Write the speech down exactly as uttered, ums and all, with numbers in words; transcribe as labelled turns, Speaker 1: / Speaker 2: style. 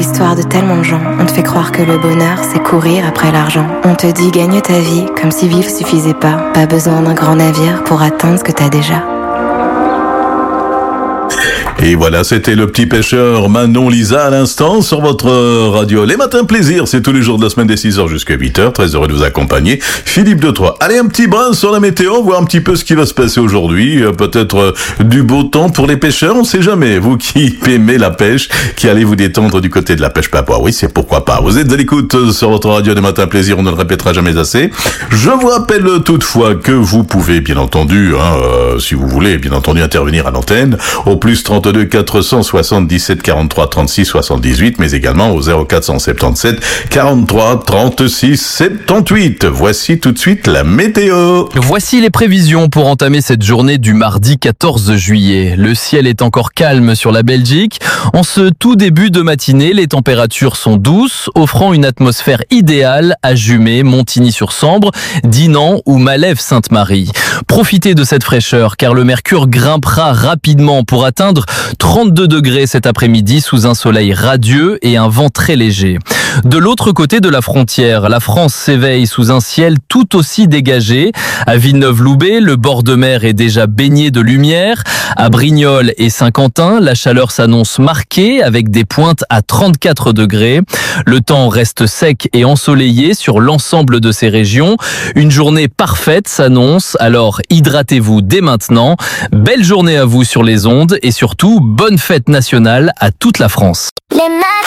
Speaker 1: l'histoire de tellement de gens. On te fait croire que le bonheur, c'est courir après l'argent. On te dit gagne ta vie, comme si vivre suffisait pas. Pas besoin d'un grand navire pour atteindre ce que t'as déjà.
Speaker 2: Et voilà, c'était le petit pêcheur Manon Lisa à l'instant sur votre radio. Les matins plaisir, c'est tous les jours de la semaine des six heures jusqu'à huit heures. Très heureux de vous accompagner. Philippe de Troyes. Allez, un petit brin sur la météo, voir un petit peu ce qui va se passer aujourd'hui. Euh, peut-être euh, du beau temps pour les pêcheurs, on sait jamais. Vous qui aimez la pêche, qui allez vous détendre du côté de la pêche papois. Oui, c'est pourquoi pas. Vous êtes à l'écoute sur votre radio des matins plaisir, on ne le répétera jamais assez. Je vous rappelle toutefois que vous pouvez, bien entendu, hein, euh, si vous voulez, bien entendu, intervenir à l'antenne au plus trente-deux quatre cent soixante-dix-sept quarante-trois trente-six soixante-dix-huit, mais également au zéro quatre cent soixante-dix-sept quarante-trois trente-six soixante-dix-huit. Voici tout de suite la météo.
Speaker 3: Voici les prévisions pour entamer cette journée du mardi quatorze juillet. Le ciel est encore calme sur la Belgique. En ce tout début de matinée, les températures sont douces, offrant une atmosphère idéale à Jumet, Montigny-sur-Sambre, Dinan ou Malève-Sainte-Marie. Profitez de cette fraîcheur car le mercure grimpera rapidement pour atteindre trente-deux degrés cet après-midi sous un soleil radieux et un vent très léger. De l'autre côté de la frontière, la France s'éveille sous un ciel tout aussi dégagé. À Villeneuve-Loubet, le bord de mer est déjà baigné de lumière. À Brignoles et Saint-Quentin, la chaleur s'annonce marquée avec des pointes à trente-quatre degrés. Le temps reste sec et ensoleillé sur l'ensemble de ces régions. Une journée parfaite s'annonce, alors hydratez-vous dès maintenant. Belle journée à vous sur les ondes et surtout, bonne fête nationale à toute la France.
Speaker 4: Les